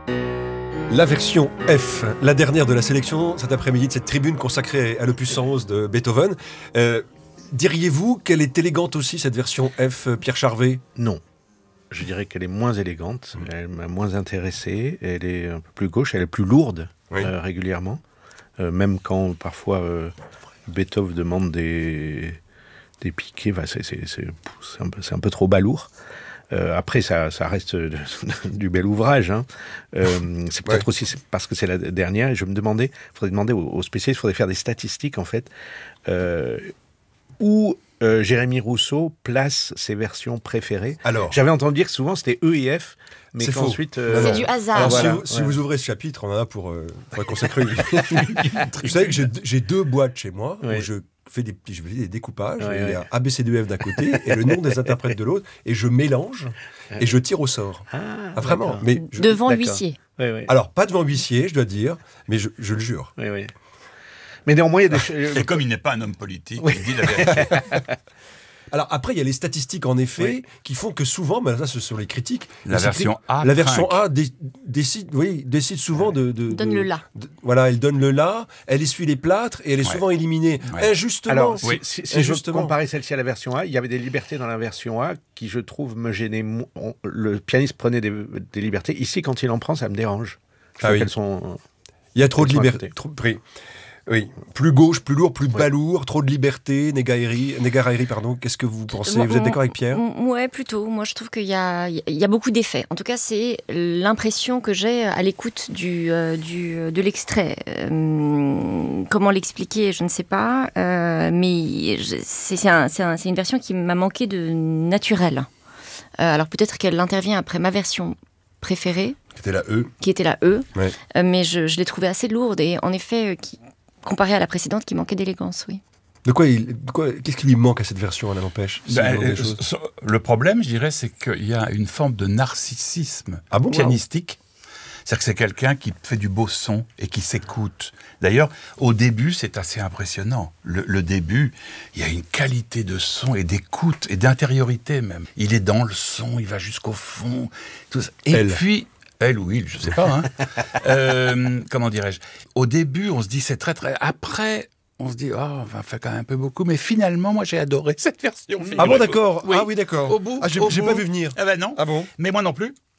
La version F, la dernière de la sélection cet après-midi de cette tribune consacrée à l'opus 111 de Beethoven. Diriez-vous qu'elle est élégante aussi, cette version F, Pierre Charvet ? Non. Je dirais qu'elle est moins élégante, elle m'a moins intéressé, elle est un peu plus gauche, elle est plus lourde régulièrement. Même quand parfois Beethoven demande des piquets, c'est un peu trop balourd. Après, ça reste du bel ouvrage. Hein. C'est peut-être aussi parce que c'est la dernière. Et je me demandais, il faudrait demander aux spécialistes, il faudrait faire des statistiques en fait, où Jérémy Rousseau place ses versions préférées. Alors, j'avais entendu dire que souvent c'était E et F, mais qu'ensuite... c'est du hasard. Alors, si vous ouvrez ce chapitre, on en a pour consacrer. Vous savez que j'ai 2 boîtes chez moi où je fais des découpages. Il y a ABCDEF d'un côté et le nom des interprètes de l'autre, et je mélange et je tire au sort. Vraiment. Mais devant huissier. Alors, pas devant huissier, je dois dire, mais je le jure. Mais néanmoins, il y a des... Et comme il n'est pas un homme politique, il dit la vérité. Alors après, il y a les statistiques en effet qui font que souvent, ça ce sont les critiques. La version A décide souvent de donne le la. Voilà, elle donne le la, elle essuie les plâtres et elle est souvent éliminée injustement. Alors, si je comparais celle-ci à la version A, il y avait des libertés dans la version A qui, je trouve, me gênaient. Le pianiste prenait des libertés. Ici, quand il en prend, ça me dérange. Je trouve qu'elles sont... Il y a trop de liberté. Oui, plus gauche, plus lourd, plus balourd, trop de liberté, Negareiri, pardon. Qu'est-ce que vous pensez ? Vous êtes d'accord avec Pierre ? Ouais, plutôt. Moi, je trouve qu'il y a beaucoup d'effets. En tout cas, c'est l'impression que j'ai à l'écoute de l'extrait. Comment l'expliquer, je ne sais pas. Mais c'est une version qui m'a manqué de naturel. Alors peut-être qu'elle intervient après ma version préférée. Qui était la E. Mais je l'ai trouvée assez lourde et en effet... comparé à la précédente qui manquait d'élégance, oui. Qu'est-ce qui lui manque à cette version, Alain Empêche ? Le problème, je dirais, c'est qu'il y a une forme de narcissisme pianistique. C'est-à-dire que c'est quelqu'un qui fait du beau son et qui s'écoute. D'ailleurs, au début, c'est assez impressionnant. Le début, il y a une qualité de son et d'écoute et d'intériorité même. Il est dans le son, il va jusqu'au fond. Tout ça. Et puis... Elle ou il, je ne sais pas. Comment dirais-je ? Au début, on se dit c'est très très... Après, on se dit on va faire quand même un peu beaucoup. Mais finalement, moi, j'ai adoré cette version. Ah bon, d'accord. Oui. Ah oui, d'accord. Au bout. J'ai pas vu venir. Ah ben non. Ah bon ? Mais moi non plus.